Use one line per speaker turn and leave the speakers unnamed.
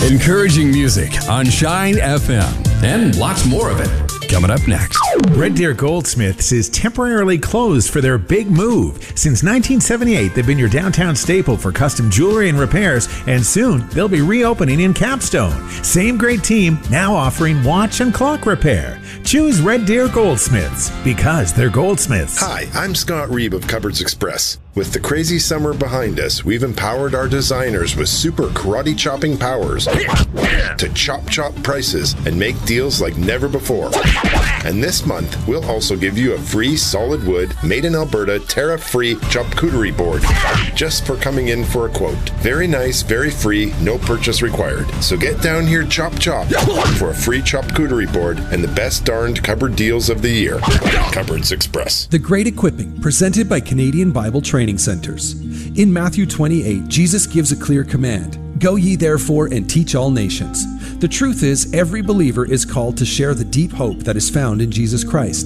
Encouraging music on Shine FM and lots more of it coming up next.
Red Deer Goldsmiths is temporarily closed for their big move. Since 1978, they've been your downtown staple for custom jewelry and repairs, and soon they'll be reopening in Capstone. Same great team, now offering watch and clock repair. Choose Red Deer Goldsmiths because they're goldsmiths.
Hi, I'm Scott Reeb of Cupboards Express. With the crazy summer behind us, we've empowered our designers with super karate chopping powers to chop prices and make deals like never before. And this month, we'll also give you a free solid wood, made in Alberta, tariff-free charcuterie board just for coming in for a quote. Very nice, very free, no purchase required. So get down here, chop for a free charcuterie board and the best darned cupboard deals of the year. Cupboards Express.
The Great Equipping, presented by Canadian Bible Training Centers. In Matthew 28, Jesus gives a clear command. Go ye therefore and teach all nations. The truth is, every believer is called to share the deep hope that is found in Jesus Christ.